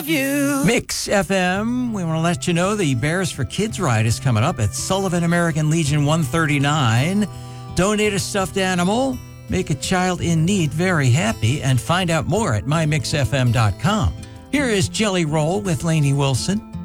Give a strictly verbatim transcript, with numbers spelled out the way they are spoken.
love you. Mix F M, we want to let you know the Bears for Kids ride is coming up at Sullivan American Legion one thirty-nine. Donate a stuffed animal, make a child in need very happy, and find out more at my mix f m dot com. Here is Jelly Roll with Lainey Wilson.